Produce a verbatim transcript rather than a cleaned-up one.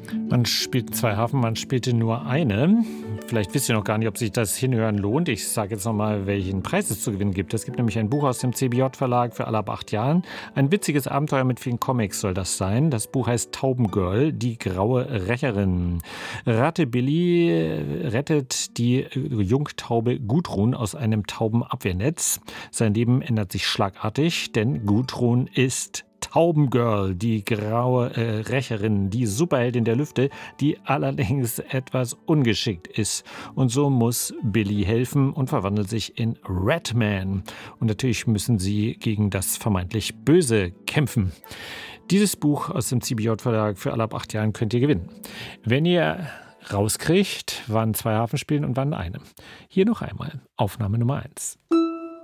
Man spielt zwei Hafen, man spielte nur eine. Vielleicht wisst ihr noch gar nicht, ob sich das Hinhören lohnt. Ich sage jetzt nochmal, welchen Preis es zu gewinnen gibt. Es gibt nämlich ein Buch aus dem C B J-Verlag für alle ab acht Jahren. Ein witziges Abenteuer mit vielen Comics soll das sein. Das Buch heißt Taubengirl, die graue Rächerin. Ratte Billy rettet die Jungtaube Gudrun aus einem Taubenabwehrnetz. Sein Leben ändert sich schlagartig, denn Gudrun ist Taubengirl, die graue äh, Rächerin, die Superheldin der Lüfte, die allerdings etwas ungeschickt ist. Und so muss Billy helfen und verwandelt sich in Ratman. Und natürlich müssen sie gegen das vermeintlich Böse kämpfen. Dieses Buch aus dem C B J-Verlag für alle ab acht Jahren könnt ihr gewinnen. Wenn ihr rauskriegt, wann zwei Hafen spielen und wann eine. Hier noch einmal Aufnahme Nummer eins.